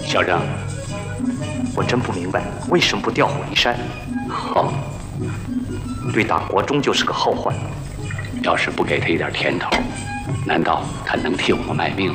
小郑，我真不明白为什么不调虎离山。 好， 对大国终究是个后患。 要是不给他一点甜头，难道他能替我们卖命吗？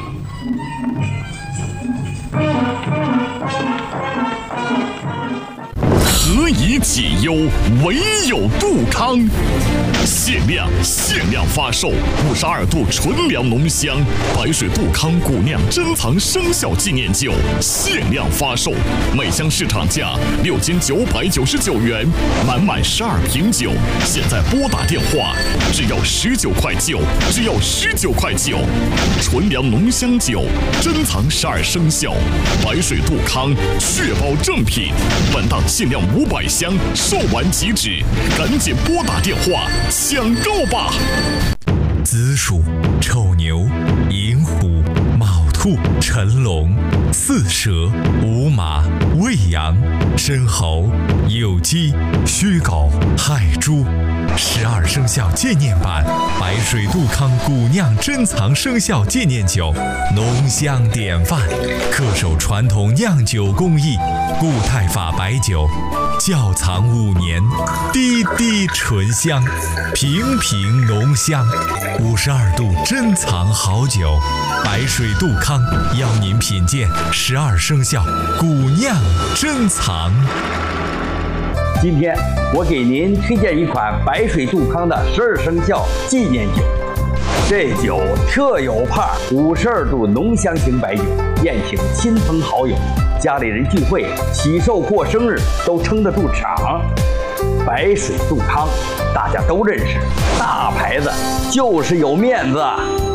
何以解忧，唯有杜康。限量发售52度纯粮浓香白水杜康古酿珍藏生肖纪念酒，限量发售，每箱市场价6999元，满12瓶酒，现在拨打电话只要19块9，只要19块9。纯粮浓香酒，珍藏12生肖，白水杜康，确保正品。本档限量500箱，售完即止，赶紧拨打电话抢购吧！ 子鼠、丑牛、寅虎、卯兔、辰龙、巳蛇、午马、未羊、申猴、酉鸡、戌狗、亥猪。12生肖纪念版白水杜康古酿珍藏生肖纪念酒，浓香典范，恪守传统酿酒工艺，固态法白酒，窖藏5年，滴滴醇香，瓶瓶浓香，52度珍藏好酒。白水杜康邀您品鉴12生肖古酿珍藏。 今天我给您推荐一款白水杜康的12生肖纪念酒。这酒特有派，52度浓香型白酒，宴请亲朋好友、家里人聚会、喜寿过生日都撑得住场。白水杜康大家都认识，大牌子就是有面子。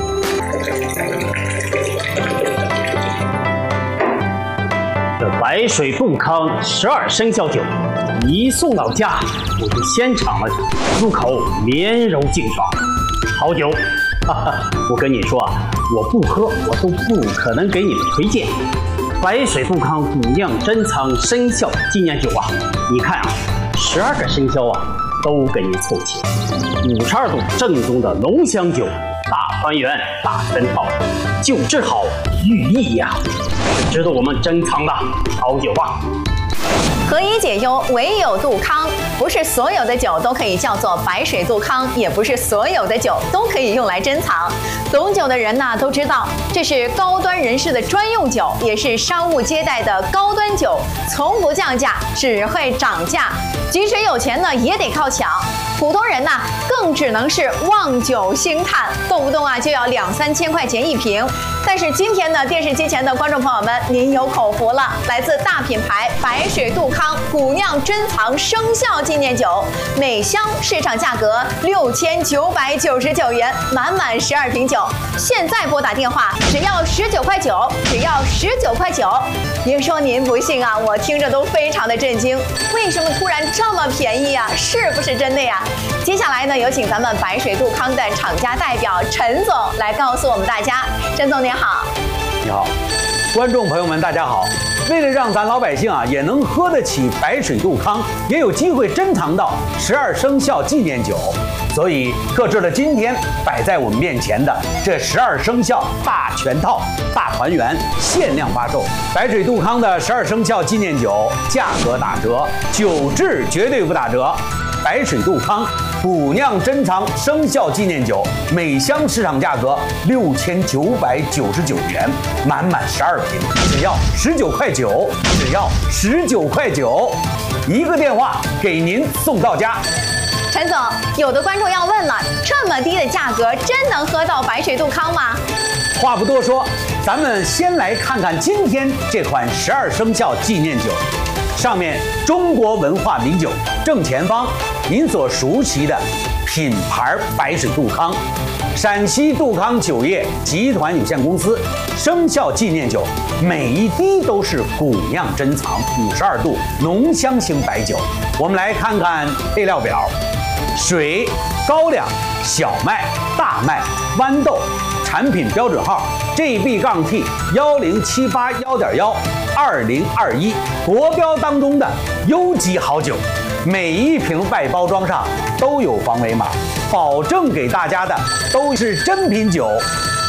这白水杜康12生肖酒一送到家，我就先尝了，入口绵柔净爽，好酒。我跟你说啊，我不喝我都不可能给你们推荐。白水杜康古酿珍藏生肖纪念酒啊，你看啊，12个生肖啊都给你凑齐，52度正宗的浓香酒，大团圆大全套，酒质好寓意呀，是值得我们珍藏的好酒啊。 何以解忧，唯有杜康。不是所有的酒都可以叫做白水杜康，也不是所有的酒都可以用来珍藏。懂酒的人呢都知道，这是高端人士的专用酒，也是商务接待的高端酒，从不降价，只会涨价。即使有钱呢，也得靠抢。普通人呢，更只能是望酒兴叹，动不动啊就要2-3千块钱一瓶。但是今天呢，电视机前的观众朋友们，您有口福了，来自大品牌白水杜康古酿珍藏生肖纪念酒，每箱市场价格6999元，满12瓶酒。现在拨打电话，只要19块9，只要19块9。别说您不信啊，我听着都非常的震惊，为什么突然这么便宜啊？是不是真的呀？接下来呢，有请咱们白水杜康的厂家代表陈总来告诉我们大家。陈总您好。 你好，观众朋友们大家好。为了让咱老百姓啊也能喝得起白水杜康，也有机会珍藏到12生肖纪念酒，所以特制了今天摆在我们面前的这12生肖大全套大团圆限量发售。白水杜康的12生肖纪念酒价格打折，酒质绝对不打折。白水杜康古酿珍藏生肖纪念酒，每箱市场价格6999元，满12瓶，只要19块9，只要19块9，一个电话给您送到家。 陈总，有的观众要问了，这么低的价格，真能喝到白水杜康吗？ 话不多说，咱们先来看看今天这款12生肖纪念酒。上面中国文化名酒，正前方您所熟悉的品牌白水杜康，陕西杜康酒业集团有限公司生肖纪念酒，每一滴都是古酿珍藏52度浓香型白酒。我们来看看配料表：水、高粱、小麦、大麦、豌豆。产品标准号 GB-T8781.12021，国标当中的优级好酒。每一瓶外包装上都有防伪码，保证给大家的都是真品酒。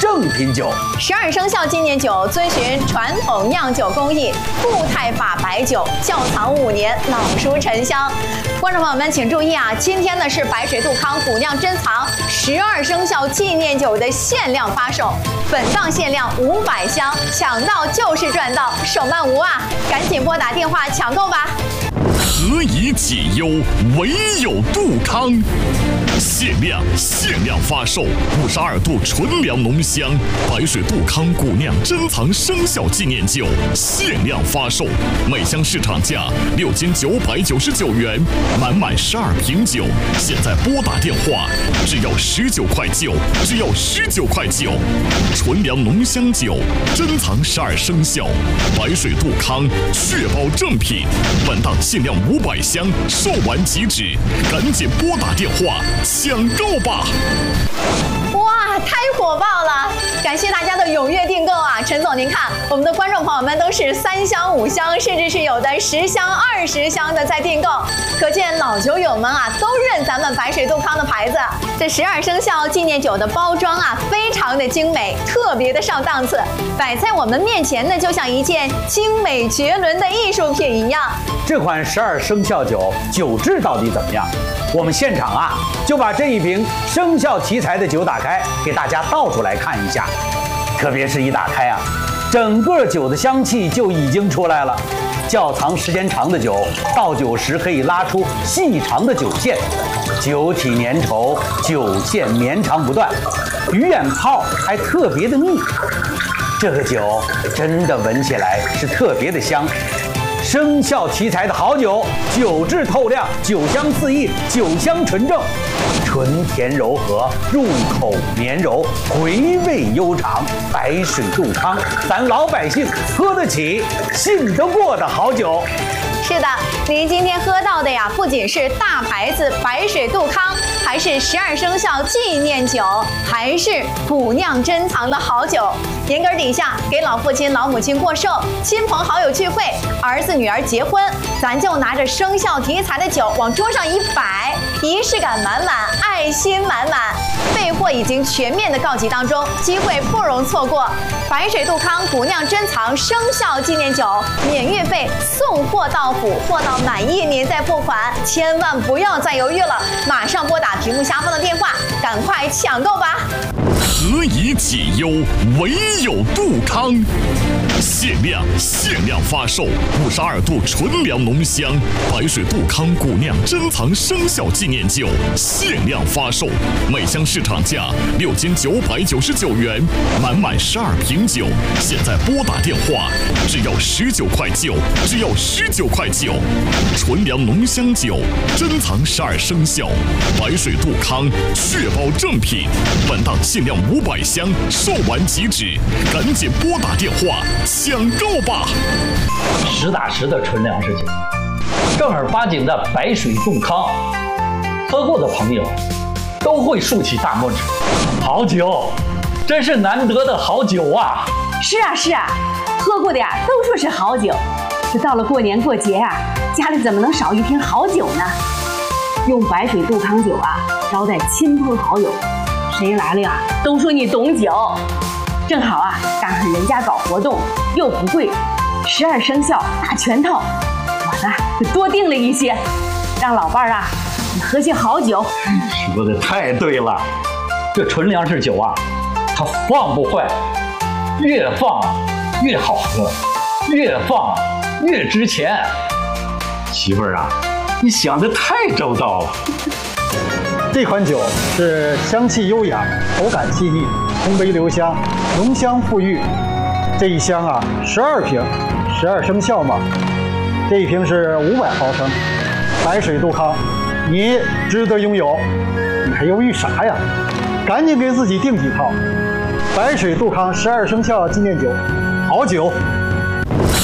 正品酒。 12生肖纪念酒遵循传统酿酒工艺，固态法白酒，窖藏5年，老熟陈香。观众朋友们请注意啊，今天呢是白水杜康古酿珍藏12生肖纪念酒的限量发售，本档限量500箱，抢到就是赚到，手慢无啊！赶紧拨打电话抢购吧。 何以解忧，唯有杜康。限量发售52度纯粮浓香白水杜康古酿珍藏生肖纪念酒，限量发售，每箱市场价6斤999元，满12瓶酒，现在拨打电话，只要19块9，只要19块9。纯粮浓香酒，珍藏12生肖，白水杜康，确保正品。本档限量500箱，售完即止，赶紧拨打电话抢购吧！ 哇，太火爆了！感谢大家的踊跃订购啊！陈总，您看，我们的观众朋友们都是3箱、5箱，甚至是有的10箱、20箱的在订购，可见老酒友们啊都认咱们白水杜康的牌子。这12生肖纪念酒的包装啊，非常的精美，特别的上档次，摆在我们面前呢，就像一件精美绝伦的艺术品一样。 这款12生肖酒酒质到底怎么样？我们现场啊就把这一瓶生肖题材的酒打开，给大家倒出来看一下。特别是一打开啊，整个酒的香气就已经出来了。窖藏时间长的酒，倒酒时可以拉出细长的酒线，酒体粘稠，酒线绵长不断，鱼眼泡还特别的密。这个酒真的闻起来是特别的香。生肖题材的好酒，酒质透亮，酒香四溢，酒香纯正，纯甜柔和，入口绵柔，回味悠长。白水杜康，咱老百姓喝得起、信得过的好酒。 是的，您今天喝到的呀，不仅是大牌子白水杜康，还是12生肖纪念酒，还是古酿珍藏的好酒。年根底下给老父亲、老母亲过寿，亲朋好友聚会，儿子女儿结婚，咱就拿着生肖题材的酒往桌上一摆，仪式感满满，爱心满满。备货已经全面的告急当中，机会不容错过。白水杜康古酿珍藏生肖纪念酒，免运费，送货到府，货到满意您再付款，千万不要再犹豫了，马上拨打屏幕下方的电话，赶快抢购吧！ 何以解忧，唯有杜康。限量发售52度纯粮浓香白水杜康古酿珍藏生肖纪念酒，限量发售，每箱市场价6斤999元，满12瓶酒，现在拨打电话，只要19块9，只要19块9。纯粮浓香酒，珍藏12生肖，白水杜康，确保正品。本档限量500箱，售完即止，赶紧拨打电话抢购吧！ 实打实的纯粮食酒，正儿八经的白水杜康，喝过的朋友都会竖起大拇指。好酒，真是难得的好酒啊！ 是啊，喝过的呀都说是好酒。这到了过年过节啊，家里怎么能少一瓶好酒呢？用白水杜康酒啊招待亲朋好友，谁来了呀都说你懂酒。正好啊赶上人家搞活动，又不贵，12生肖大全套，我呢就多订了一些，让老伴儿啊喝些好酒。 说的太对了，这纯粮食酒啊，它放不坏，越放越好喝，越放越值钱。媳妇儿啊，你想的太周到了。 这款酒是香气优雅，口感细腻，通杯留香，浓香馥郁。这一箱啊，12瓶，12生肖嘛。这一瓶是500毫升，白水杜康，你值得拥有。你还犹豫啥呀？赶紧给自己订几套。白水杜康12生肖纪念酒，好酒。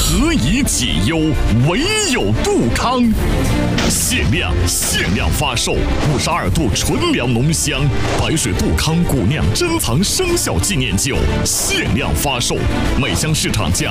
何以解忧，唯有杜康。限量发售52度纯粮浓香白水杜康古酿珍藏生肖纪念酒，限量发售，每箱市场价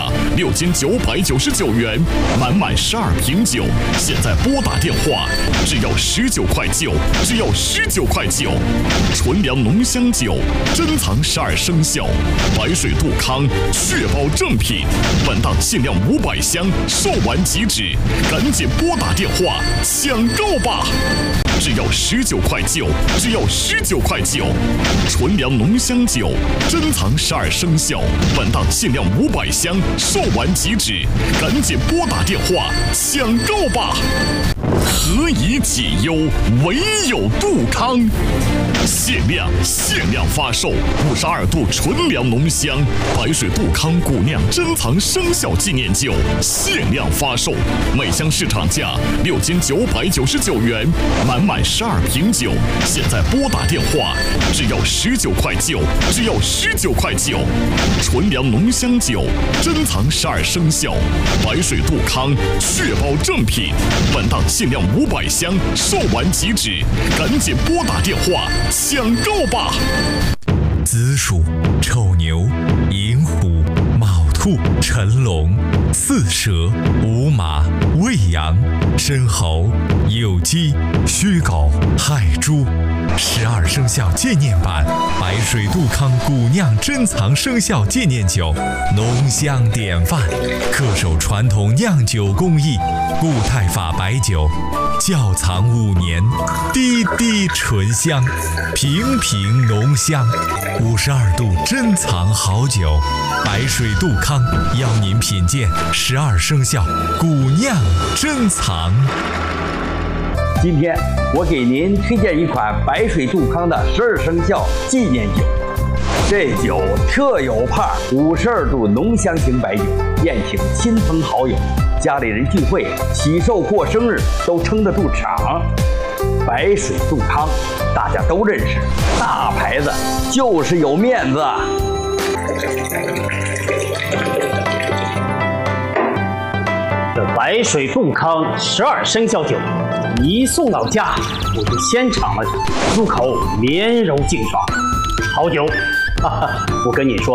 6999元，满12瓶酒，现在拨打电话只要19块9，只要19块9。纯粮浓香酒，珍藏12生肖，白水杜康，确保正品。本档限量500箱，售完即止，赶紧拨打电话抢购吧！只要19块9，只要19块9。纯粮浓香酒，珍藏12生肖，本档限量500箱，售完即止，赶紧拨打电话抢购吧！何以解忧，唯有杜康。限量发售52度纯粮浓香白水杜康古酿珍藏生肖纪念酒，限量发售，每箱市场价6999元，满12瓶酒，现在拨打电话只要19块9，只要19块9。纯粮浓香酒，珍藏12生肖，白水杜康，确保正品。本档限量500箱，售完即止，赶紧拨打电话抢购吧！ 子鼠、丑牛、寅虎、卯兔、辰龙、巳蛇、午马、未羊、申猴、酉鸡、戌狗、亥猪。12生肖纪念版白水杜康古酿珍藏生肖纪念酒，浓香典范，恪守传统酿酒工艺，固态法白酒，窖藏5年，滴滴醇香，瓶瓶浓香。52度珍藏好酒，白水杜康邀您品鉴12生肖古酿珍藏。 今天我给您推荐一款白水杜康的12生肖纪念酒。这酒特有派，52度浓香型白酒，宴请亲朋好友、家里人聚会、喜寿过生日都撑得住场。白水杜康大家都认识，大牌子就是有面子。 这白水杜康12生肖酒一送到家，我就先尝了，入口绵柔净爽，好酒。我跟你说。